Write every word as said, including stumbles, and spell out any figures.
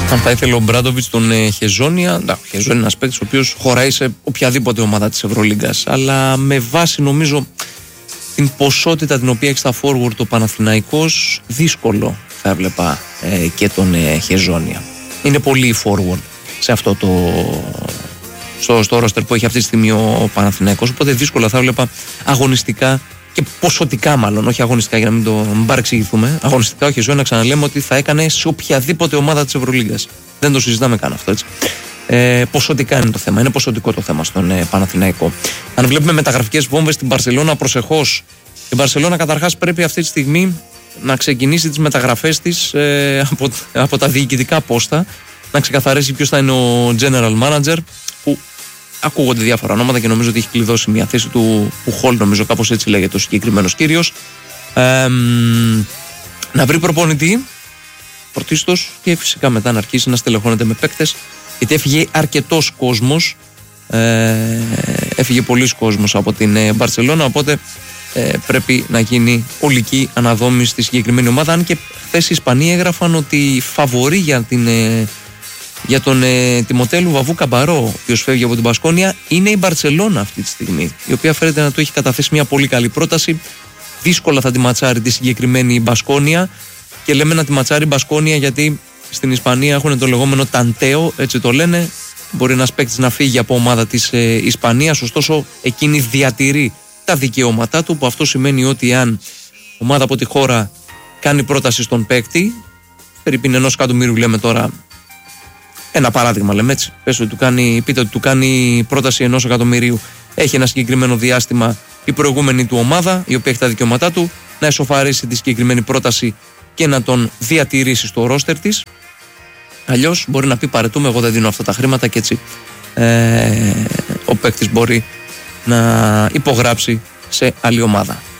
Αν θα ήθελε ο Μπράντοβιτς τον ε, Χεζόνια, ο Χεζόνια είναι ένας παίκτης ο οποίος χωράει σε οποιαδήποτε ομάδα της Ευρωλίγκας, αλλά με βάση νομίζω την ποσότητα την οποία έχει στα forward το Παναθηναϊκός, δύσκολο θα έβλεπα ε, και τον ε, Χεζόνια. Είναι πολύ forward σε αυτό το στο, στο roster που έχει αυτή τη στιγμή ο Παναθηναϊκός, οπότε δύσκολα θα έβλεπα αγωνιστικά και ποσοτικά, μάλλον, όχι αγωνιστικά για να μην το μην παρεξηγηθούμε. Αγωνιστικά ο Χεζόνια, ξαναλέμε, ότι θα έκανε σε οποιαδήποτε ομάδα της Ευρωλίγκας. Δεν το συζητάμε καν αυτό, έτσι. Ε, ποσοτικά είναι το θέμα, είναι ποσοτικό το θέμα στον ε, Παναθηναϊκό. Αν βλέπουμε μεταγραφικές βόμβες στην Μπαρσελόνα, προσεχώς. Η Μπαρσελόνα καταρχάς πρέπει αυτή τη στιγμή να ξεκινήσει τις μεταγραφές της ε, από, από τα διοικητικά πόστα, να ξεκαθαρίσει ποιος θα είναι ο general manager, που ακούγονται διάφορα ονόματα και νομίζω ότι έχει κλειδώσει μια θέση του Πουχόλ, νομίζω κάπως έτσι λέγεται ο συγκεκριμένος κύριος. Ε, να βρει προπονητή πρωτίστως και φυσικά μετά να αρχίσει να στελεχώνεται με παίκτες, γιατί έφυγε αρκετός κόσμος, ε, έφυγε πολλοί κόσμος από την Μπαρσελόνα, οπότε ε, πρέπει να γίνει ολική αναδόμηση στη συγκεκριμένη ομάδα. Αν και χθες οι Ισπανοί έγραφαν ότι φαβορί για, την, ε, για τον ε, Τιμοτέλου Βαβού Καμπαρό, ο οποίος φεύγει από την Μπασκόνια, είναι η Μπαρσελόνα αυτή τη στιγμή, η οποία φαίνεται να του έχει καταθέσει μια πολύ καλή πρόταση. Δύσκολα θα τη ματσάρει τη συγκεκριμένη Μπασκόνια, και λέμε να τη ματσάρει Μπασκόνια γιατί στην Ισπανία έχουν το λεγόμενο ταντέο, έτσι το λένε. Μπορεί ένας παίκτης να φύγει από ομάδα της ε, Ισπανίας, ωστόσο εκείνη διατηρεί τα δικαιώματά του, που αυτό σημαίνει ότι αν ομάδα από τη χώρα κάνει πρόταση στον παίκτη, περίπου ενός εκατομμύριου, λέμε τώρα, ένα παράδειγμα λέμε έτσι, πες ότι του κάνει, πείτε ότι του κάνει πρόταση ενός εκατομμυρίου, έχει ένα συγκεκριμένο διάστημα η προηγούμενη του ομάδα, η οποία έχει τα δικαιώματά του, να εσωφαρίσει τη συγκεκριμένη πρόταση και να τον διατηρήσει στο ρόστερ της. Αλλιώς μπορεί να πει παρετούμε, εγώ δεν δίνω αυτά τα χρήματα, και έτσι ε, ο παίκτης μπορεί να υπογράψει σε άλλη ομάδα.